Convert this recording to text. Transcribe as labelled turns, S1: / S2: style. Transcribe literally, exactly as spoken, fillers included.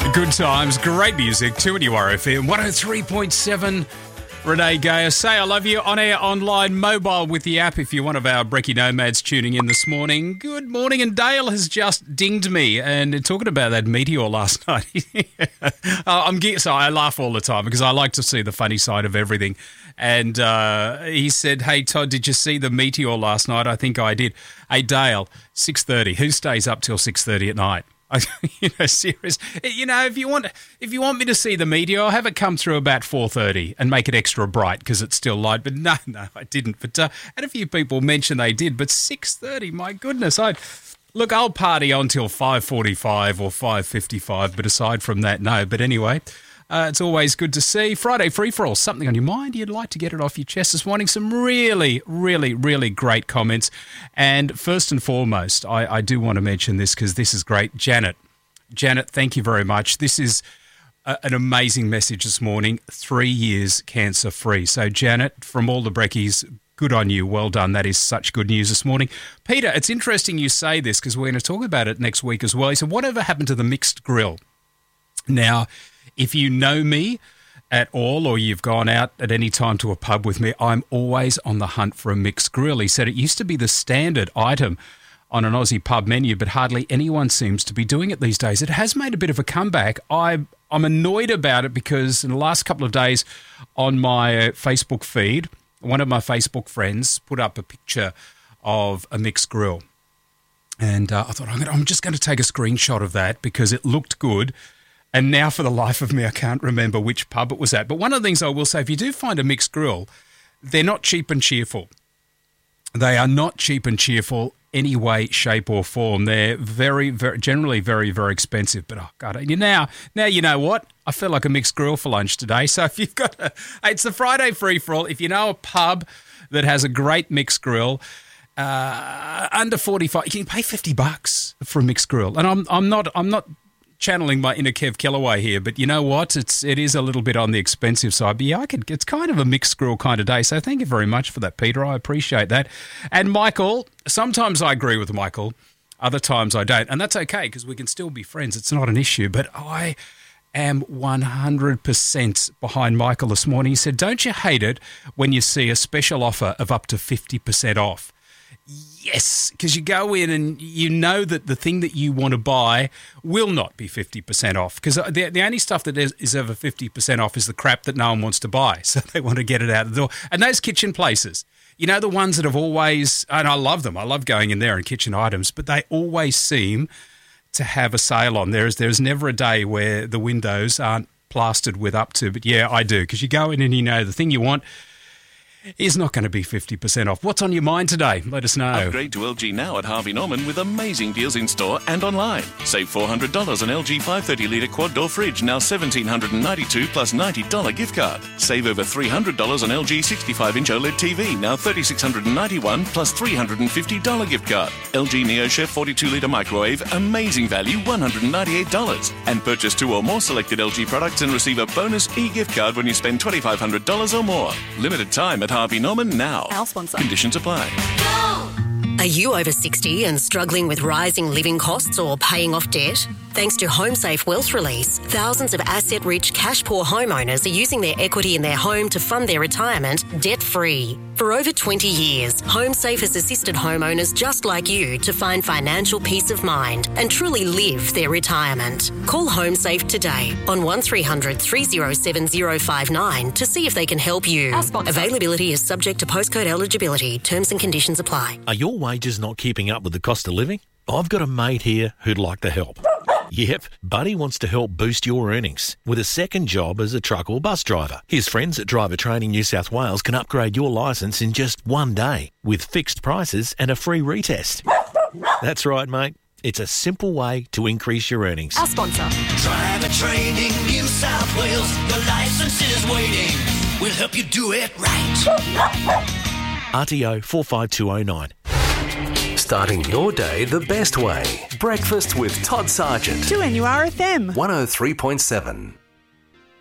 S1: Good times, great music, two N U R F M, one oh three point seven. Renee Gayer, say I love you, on air, online, mobile with the app if you're one of our Brekkie Nomads tuning in this morning. Good morning, and Dale has just dinged me and talking about that meteor last night. I'm so I laugh all the time because I like to see the funny side of everything. And uh, he said, hey, Todd, did you see the meteor last night? I think I did. Hey, Dale, six thirty. Who stays up till six thirty at night? I, you know, serious. You know, if you want, if you want me to see the meteor, I'll have it come through about four thirty and make it extra bright because it's still light. But no, no, I didn't. But uh, had a few people mention they did. But six thirty, my goodness, I look, I'll party on till five forty-five or five fifty-five. But aside from that, no. But anyway. Uh, it's always good to see. Friday free-for-all, something on your mind, you'd like to get it off your chest this morning. Some really, really, really great comments. And first and foremost, I, I do want to mention this because this is great. Janet, Janet, thank you very much. This is a, an amazing message this morning. Three years cancer-free. So, Janet, from all the Brekkies, good on you. Well done. That is such good news this morning. Peter, it's interesting you say this because we're going to talk about it next week as well. He said, whatever happened to the mixed grill? Now, if you know me at all or you've gone out at any time to a pub with me, I'm always on the hunt for a mixed grill. He said it used to be the standard item on an Aussie pub menu, but hardly anyone seems to be doing it these days. It has made a bit of a comeback. I, I'm annoyed about it because in the last couple of days on my Facebook feed, one of my Facebook friends put up a picture of a mixed grill. And uh, I thought, I'm, gonna, I'm just going to take a screenshot of that because it looked good. And now, for the life of me, I can't remember which pub it was at. But one of the things I will say, if you do find a mixed grill, they're not cheap and cheerful. They are not cheap and cheerful any way, shape or form. They're very, very generally very, very expensive. But, oh, God, you now, now you know what? I feel like a mixed grill for lunch today. So if you've got a, it's the Friday free-for-all. If you know a pub that has a great mixed grill, uh, under forty-five, you can pay fifty bucks for a mixed grill. And I'm, I'm not, I'm not... channeling my inner Kev Kellaway here, but you know what? It's it is a little bit on the expensive side. But yeah, I could. It's kind of a mixed grill kind of day. So thank you very much for that, Peter. I appreciate that. And Michael, sometimes I agree with Michael, other times I don't, and that's okay because we can still be friends. It's not an issue. But I am one hundred percent behind Michael this morning. He said, "Don't you hate it when you see a special offer of up to fifty percent off?" Yes, because you go in and you know that the thing that you want to buy will not be fifty percent off because the, the only stuff that is, is ever fifty percent off is the crap that no one wants to buy. So they want to get it out of the door. And those kitchen places, you know, the ones that have always, and I love them, I love going in there and kitchen items, but they always seem to have a sale on. There's, there's never a day where the windows aren't plastered with up to, but yeah, I do, because you go in and you know the thing you want is not going to be fifty percent off. What's on your mind today? Let us know.
S2: Upgrade to L G now at Harvey Norman with amazing deals in store and online. Save four hundred dollars on L G five thirty litre quad door fridge, now one thousand seven hundred ninety-two dollars plus ninety dollars gift card. Save over three hundred dollars on L G sixty-five inch OLED T V, now three thousand six hundred ninety-one dollars plus three hundred fifty dollars gift card. L G NeoChef forty-two litre microwave, amazing value, one hundred ninety-eight dollars. And purchase two or more selected L G products and receive a bonus e-gift card when you spend twenty-five hundred dollars or more. Limited time at Harvey Norman now.
S3: Our sponsor.
S2: Conditions apply.
S4: Are you over sixty and struggling with rising living costs or paying off debt? Thanks to HomeSafe Wealth Release, thousands of asset-rich, cash-poor homeowners are using their equity in their home to fund their retirement debt-free. For over twenty years, HomeSafe has assisted homeowners just like you to find financial peace of mind and truly live their retirement. Call HomeSafe today on one three hundred three oh seven oh five nine to see if they can help you. Availability is subject to postcode eligibility. Terms and conditions apply.
S5: Are your wages not keeping up with the cost of living? I've got a mate here who'd like to help. Yep, Buddy wants to help boost your earnings with a second job as a truck or bus driver. His friends at Driver Training New South Wales can upgrade your licence in just one day with fixed prices and a free retest. That's right, mate. It's a simple way to increase your earnings.
S3: Our sponsor.
S6: Driver Training New South Wales. Your licence is waiting. We'll help you do it right.
S5: R T O four five two oh nine.
S7: Starting your day the best way. Breakfast with Todd Sargent.
S3: two N U R F M.
S7: one oh three point seven.